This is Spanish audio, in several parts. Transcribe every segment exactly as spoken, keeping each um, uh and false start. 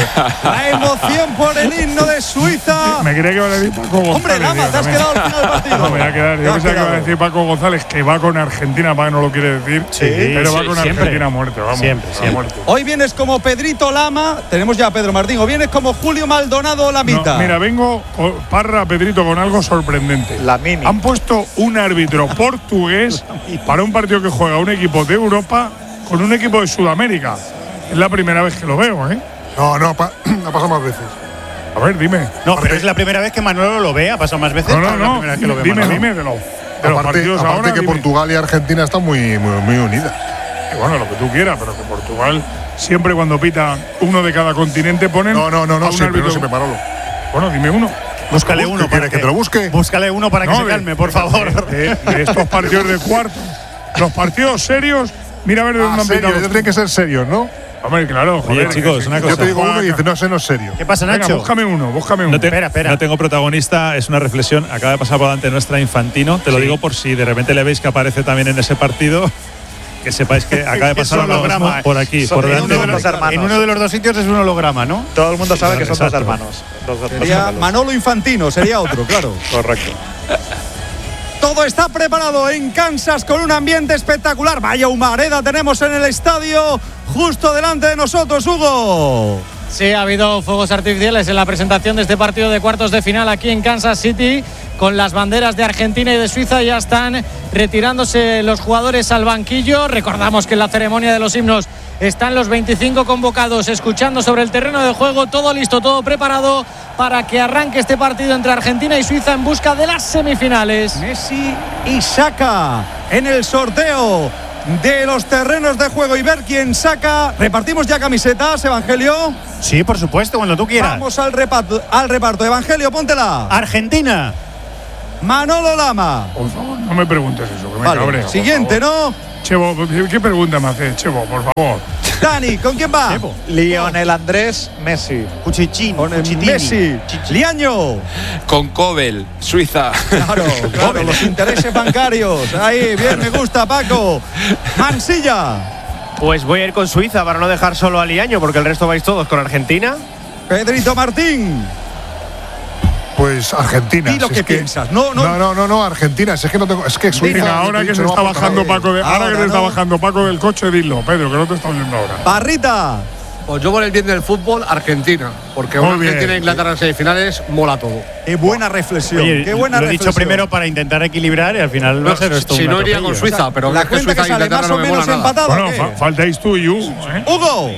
La emoción por el himno de Suiza. Me creía que iba a decir Paco González. Hombre, Lama, te has quedado al final del partido. No, me voy a quedar. Yo pensaba que iba a decir Paco González, que va con Argentina, para que no lo quiere decir. Sí, pero va sí, con siempre. Argentina a muerte, vamos. Siempre, a siempre. muerte. Hoy vienes como Pedrito Lama. Tenemos ya a Pedro Martín. O vienes como Julio Maldonado Lamita. No, mira, vengo, oh, Parra, Pedrito, con algo sorprendente. La mini. Han puesto un árbitro portugués para un partido que juega un equipo de Europa con un equipo de Sudamérica. Es la primera vez que lo veo, ¿eh? No, no, pa, ha pasado más veces. A ver, dime. No, pero es la primera vez que Manolo lo ve, ha pasado más veces. No, no, pero es la no. primera vez que lo ve Dime, Manolo. dime de, lo, de los Aparte, partidos aparte ahora. que dime. Portugal y Argentina están muy, muy, muy unidas. Y bueno, lo que tú quieras, pero que Portugal siempre cuando pita uno de cada continente ponen. No, no, no, a no, un siempre, árbitro. no siempre, Manolo. Bueno, dime uno. Búscale ¿Qué uno para quieres, que te lo busque? Búscale uno para que No, se de- calme, por favor. De, de estos partidos de cuartos. Los partidos serios, mira a ver de dónde Ah, han serio, pitado. tienen que ser serios, ¿no? Hombre, claro, joder. Oye, chicos, que- una que cosa. Yo te digo juega uno y acá. dices, no, ese no es serio. ¿Qué pasa, Venga, Nacho? búscame uno, búscame uno. No, te- Espera, espera. no tengo protagonista, es una reflexión. Acaba de pasar por delante nuestra Infantino. Te lo Sí. digo por si de repente le veis que aparece también en ese partido. Que sepáis que acaba de Es pasar un ahora mismo holograma. por aquí, Son- por en delante. uno de de los mí. hermanos. En uno de los dos sitios es un holograma, ¿no? Todo el mundo sabe que son dos Exacto. hermanos. Dos, dos Sería gemelos. Manolo Infantino, sería otro, claro. Correcto. Todo está preparado en Kansas con un ambiente espectacular. Vaya humareda tenemos en el estadio, justo delante de nosotros, Hugo. Sí, ha habido fuegos artificiales en la presentación de este partido de cuartos de final aquí en Kansas City, con las banderas de Argentina y de Suiza. Ya están retirándose los jugadores al banquillo. Recordamos que en la ceremonia de los himnos están los veinticinco convocados escuchando sobre el terreno de juego. Todo listo, todo preparado para que arranque este partido entre Argentina y Suiza en busca de las semifinales. Messi y saca en el sorteo de los terrenos de juego y ver quién saca. Repartimos ya camisetas, Evangelio. Sí, por supuesto, cuando tú quieras. Vamos al reparto, al reparto. Evangelio, póntela. Argentina. Manolo Lama. Por favor, no me preguntes eso, que me Vale, cabreo, por siguiente, favor. ¿no? Chevo, ¿qué pregunta me haces, Chevo, por favor? Dani, ¿con quién va? Lionel Andrés Messi. Cuchichín. Con el Cuchitini. Messi. Liaño. Con Kobel, Suiza. Claro, claro, los intereses bancarios. Ahí, bien, me gusta, Paco. Mansilla. Pues voy a ir con Suiza para no dejar solo a Liaño, porque el resto vais todos con Argentina. Pedrito Martín. Pues Argentina. Di lo si que es piensas. No, no. No, no, no, no, Argentina. Si es que no tengo. Es que Suiza. Venga, ahora que se no está va a aportar bajando nada. Paco de, ahora, Ahora que se está no. bajando Paco del coche, dilo, Pedro, que no te está oyendo ahora. Parrita. Pues yo por el bien del fútbol, Argentina. Porque Muy una bien. Argentina e Inglaterra en semifinales mola todo. Qué buena reflexión. Oye, qué buena lo he reflexión. dicho primero para intentar equilibrar y al final va a ser esto si un no iría con atropello. Suiza, pero La es que cuenta Suiza que e sale Inglaterra más no o me menos mola nada. empatado. Bueno, ¿qué? fa- faltáis tú y Hugo, ¿eh? Hugo.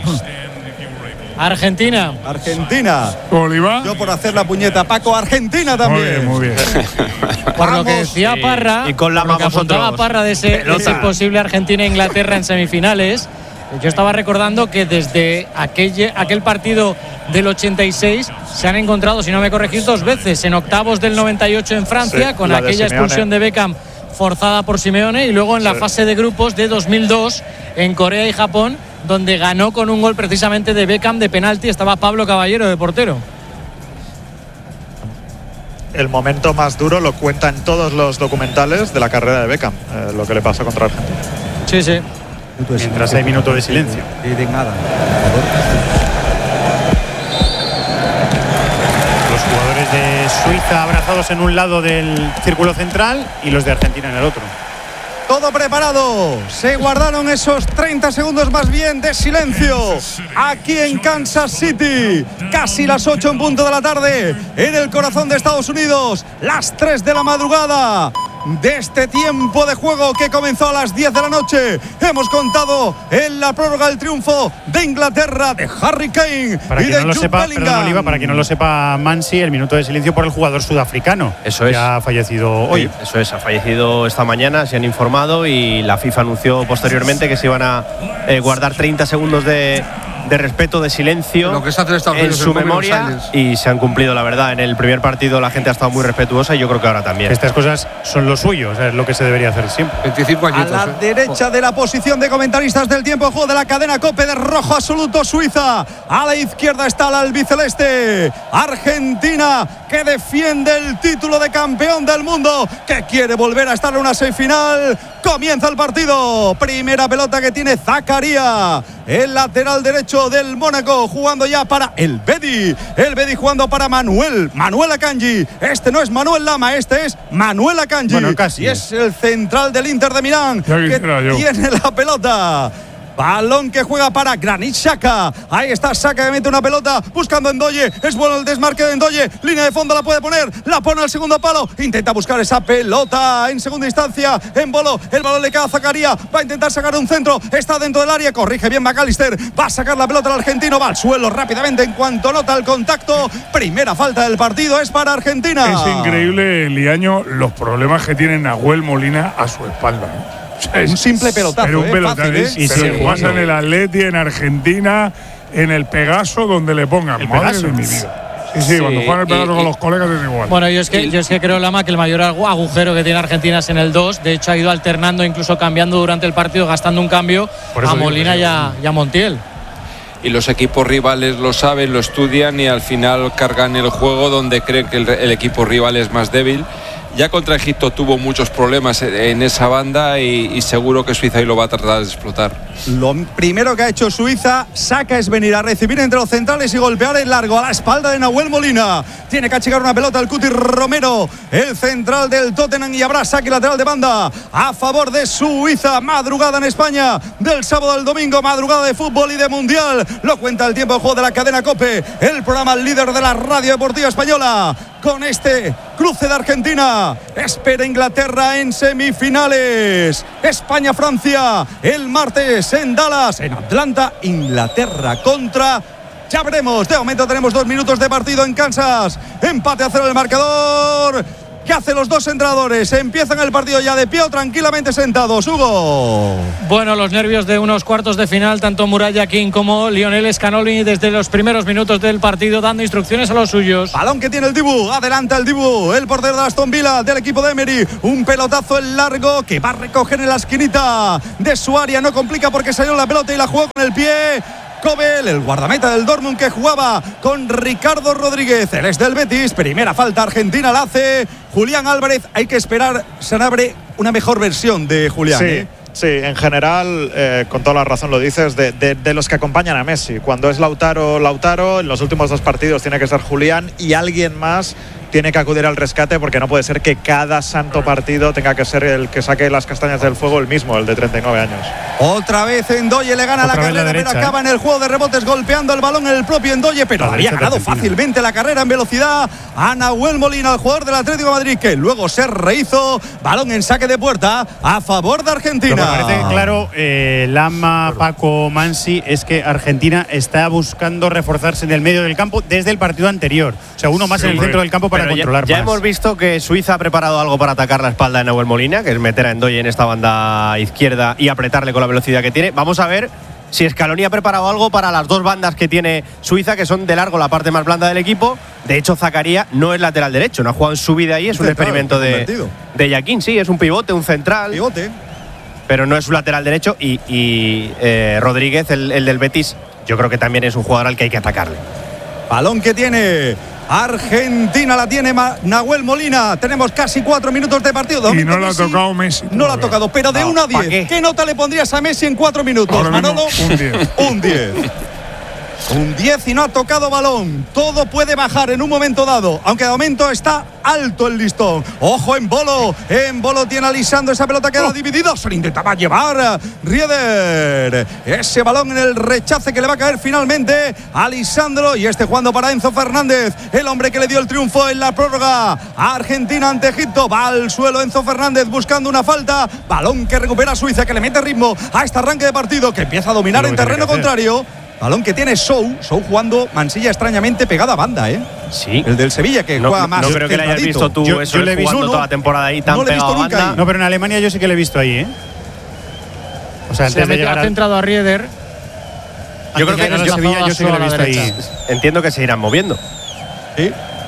Argentina. Argentina. Oliva. Yo por hacer la puñeta. Paco, Argentina Muy también. bien, muy bien. Por lo que Vamos. decía Parra, y con la por lo que más apuntaba vosotros. Parra de ese, de Pelota. ese posible Argentina-Inglaterra en semifinales, yo estaba recordando que desde aquel, aquel partido del ochenta y seis se han encontrado, si no me corregís, dos veces, en octavos del noventa y ocho en Francia, Sí, con la de aquella Simeone. expulsión de Beckham forzada por Simeone, y luego en la Sí. fase de grupos de dos mil dos en Corea y Japón, donde ganó con un gol precisamente de Beckham de penalti. Estaba Pablo Caballero de portero. El momento más duro lo cuentan todos los documentales de la carrera de Beckham, eh, lo que le pasó contra Argentina. Sí, sí. Mientras hay minuto de silencio. Indignada. Los jugadores de Suiza abrazados en un lado del círculo central y los de Argentina en el otro. Todo preparado. Se guardaron esos treinta segundos más bien de silencio aquí en Kansas City. Casi las ocho en punto de la tarde en el corazón de Estados Unidos. Las tres de la madrugada de este tiempo de juego que comenzó a las diez de la noche. Hemos contado en la prórroga el triunfo de Inglaterra, de Harry Kane Para y quien de no lo Jude sepa, Bellingham. perdón, Oliva, para quien no lo sepa, Mansi, el minuto de silencio por el jugador sudafricano. Eso es. Que ha fallecido hoy. Sí, eso es, ha fallecido esta mañana, se han informado y la FIFA anunció posteriormente que se iban a eh, guardar treinta segundos de, de respeto, de silencio Lo que se hace en Estados en Unidos su el Moment of memoria Silence. y se han cumplido, la verdad. En el primer partido la gente ha estado muy respetuosa y yo creo que ahora también. Estas cosas son lo suyo, o sea, es lo que se debería hacer siempre. veinticinco A añitos. la ¿eh? derecha de la posición de comentaristas del tiempo de juego de la cadena COPE de rojo absoluto Suiza. A la izquierda está la albiceleste Argentina, que defiende el título de campeón del mundo, que quiere volver a estar en una semifinal Comienza el partido. Primera pelota que tiene Zakaria, el lateral derecho del Mónaco, jugando ya para el Bedi. El Bedi jugando para Manuel. Manuel Akanji. Este no es Manuel Lama, este es Manuel Akanji. Bueno, casi. Y es el central del Inter de Milán Ya que quisiera yo. tiene la pelota. Balón que juega para Granit Xhaka. Ahí está Xhaka que mete una pelota buscando a Ndoye. Es bueno el desmarque de Ndoye. Línea de fondo la puede poner. La pone al segundo palo. Intenta buscar esa pelota en segunda instancia. En Bolo. El balón le queda a Zakaria. Va a intentar sacar un centro. Está dentro del área. Corrige bien McAllister. Va a sacar la pelota al argentino. Va al suelo rápidamente en cuanto nota el contacto. Primera falta del partido es para Argentina. Es increíble, Liaño, los problemas que tiene Nahuel Molina a su espalda. ¿eh? O sea, es Un simple pelotazo, Pero un ¿eh? pelotazo. Fácil, ¿eh? es- Y pero sigue juegas jugando. en el Atleti, en Argentina, en el Pegaso, donde le pongan. ¿El Madre Pegaso? de mi vida. Sí, sí, Sí, cuando juegan el Pegaso y- con y- los colegas es igual. Bueno, yo es que, yo es que creo, Lama, que el mayor agu- agujero que tiene Argentina es en el dos. De hecho, ha ido alternando, incluso cambiando durante el partido, gastando un cambio Por eso a digo Molina que- y a, y a Montiel. Y los equipos rivales lo saben, lo estudian y al final cargan el juego donde creen que el, el equipo rival es más débil. Ya contra Egipto tuvo muchos problemas en esa banda y, y seguro que Suiza ahí lo va a tratar de explotar. Lo primero que ha hecho Suiza, saca es venir a recibir entre los centrales y golpear en largo a la espalda de Nahuel Molina. Tiene que achicar una pelota el Cuti Romero, el central del Tottenham, y habrá saque lateral de banda a favor de Suiza. Madrugada en España, del sábado al domingo, madrugada de fútbol y de mundial. Lo cuenta el tiempo de juego de la cadena COPE, el programa líder de la radio deportiva española. Con este cruce de Argentina, espera Inglaterra en semifinales. España-Francia el martes en Dallas, en Atlanta, Inglaterra contra. Ya veremos. De momento tenemos dos minutos de partido en Kansas. Empate a cero el marcador. ¿Qué hacen los dos entrenadores? Empiezan el partido ya de pie o tranquilamente sentados. Hugo. Bueno, los nervios de unos cuartos de final, tanto Muralla King como Lionel Scaloni desde los primeros minutos del partido dando instrucciones a los suyos. Balón que tiene el Dibu, adelanta el Dibu, el portero de Aston Villa del equipo de Emery. Un pelotazo en largo que va a recoger en la esquinita de su área. No complica porque salió la pelota y la jugó con el pie. Kobel, el guardameta del Dortmund que jugaba con Ricardo Rodríguez. Él es del Betis. Primera falta argentina la hace Julián Álvarez. Hay que esperar, Sanabria, una mejor versión de Julián. Sí. ¿eh? Sí, en general, eh, con toda la razón lo dices, de, de, de los que acompañan a Messi. Cuando es Lautaro, Lautaro, en los últimos dos partidos tiene que ser Julián y alguien más tiene que acudir al rescate, porque no puede ser que cada santo partido tenga que ser el que saque las castañas del fuego el mismo, el de treinta y nueve años. Otra vez Ndoye le gana Otra la vez la carrera, derecha, pero acaba ¿eh? en el juego de rebotes golpeando el balón en el propio Ndoye, pero La había derecha de ganado Argentina. fácilmente la carrera en velocidad a Nahuel Molina, el jugador del Atlético de Madrid, que luego se rehizo. Balón en saque de puerta a favor de Argentina. Lo que parece claro, eh, Lama, Paco, Mansi, es que Argentina está buscando reforzarse en el medio del campo desde el partido anterior. O sea, uno más Sí, en el hombre. centro del campo para Pero ya- controlar ya más. hemos visto que Suiza ha preparado algo para atacar la espalda de Nahuel Molina, que es meter a Ndoye en esta banda izquierda y apretarle con la velocidad que tiene. Vamos a ver si Scaloni ha preparado algo para las dos bandas que tiene Suiza, que son de largo la parte más blanda del equipo. De hecho, Zakaria no es lateral derecho, no ha jugado en su vida ahí, es un Central, experimento de, convertido. de Yaquín, sí, es un pivote, un central, Pivote. pero no es un lateral derecho. Y, y, eh, Rodríguez, el, el del Betis, yo creo que también es un jugador al que hay que atacarle. Balón que tiene Argentina, la tiene Ma- Nahuel Molina. Tenemos casi cuatro minutos de partido. De Y momento no la ha Messi tocado Messi. No la ha tocado, pero de No, uno a ¿pa' diez. qué? ¿Qué nota le pondrías a Messi en cuatro minutos, Ahora mismo, Manolo? un diez. Un diez. Un diez y no ha tocado balón. Todo puede bajar en un momento dado, aunque de momento está alto el listón. Ojo en Bolo. En Bolo tiene a Lisandro. Esa pelota queda dividida. Se le intentaba llevar Rieder. Ese balón en el rechace que le va a caer finalmente a Lisandro. Y este jugando para Enzo Fernández, el hombre que le dio el triunfo en la prórroga a Argentina ante Egipto. Va al suelo Enzo Fernández buscando una falta. Balón que recupera Suiza, que le mete ritmo a este arranque de partido, que empieza a dominar Lo en que tiene terreno que hacer. contrario. Balón que tiene Sou, Sou jugando Mansilla extrañamente pegada a banda, ¿eh? Sí. El del Sevilla que No, juega no más. creo que le hayas centradito. visto tú Yo- eso yo le he visto- jugando no, toda la temporada ahí tan no le he pegado visto a nunca banda. ahí. No, pero en Alemania yo sí que lo he visto ahí, ¿eh? O sea, Se ha, antes de metido- llegar ha al, centrado a Rieder. Yo creo que Antes de en el llegar Sevilla yo sí que lo he a la visto ahí. derecha. Entiendo que se irán moviendo. Sí.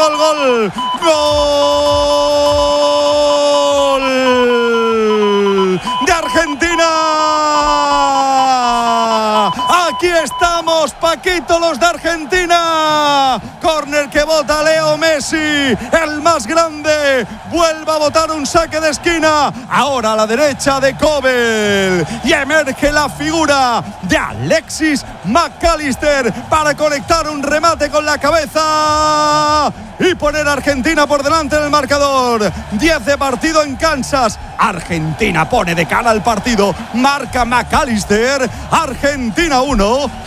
gol, gol. ¡Gol de Argentina! Aquí estamos, Paquito, los de Argentina. Córner que bota Leo Messi, el más grande. Vuelve a botar un saque de esquina. Ahora a la derecha de Kobel. Y emerge la figura de Alexis McAllister para conectar un remate con la cabeza y poner a Argentina por delante en el marcador. diez de partido en Kansas. Argentina pone de cara al partido. Marca McAllister. Argentina uno,